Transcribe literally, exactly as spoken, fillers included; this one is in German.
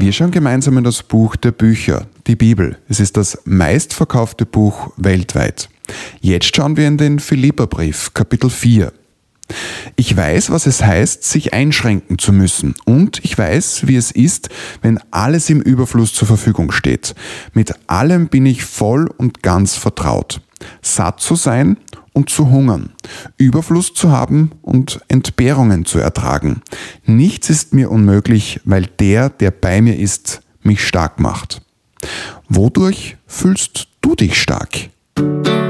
Wir schauen gemeinsam in das Buch der Bücher, die Bibel. Es ist das meistverkaufte Buch weltweit. Jetzt schauen wir in den Philipperbrief, Kapitel vier. Ich weiß, was es heißt, sich einschränken zu müssen. Und ich weiß, wie es ist, wenn alles im Überfluss zur Verfügung steht. Mit allem bin ich voll und ganz vertraut. Satt zu sein und zu hungern, Überfluss zu haben und Entbehrungen zu ertragen. Nichts ist mir unmöglich, weil der, der bei mir ist, mich stark macht. Wodurch fühlst du dich stark?